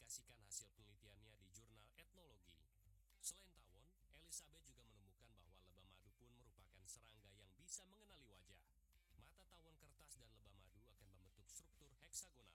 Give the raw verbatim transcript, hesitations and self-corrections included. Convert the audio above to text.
mempublikasikan hasil penelitiannya di jurnal etnologi. Selain tawon, Elizabeth juga menemukan bahwa lebah madu pun merupakan serangga yang bisa mengenali wajah. Mata tawon kertas dan lebah madu akan membentuk struktur heksagonal.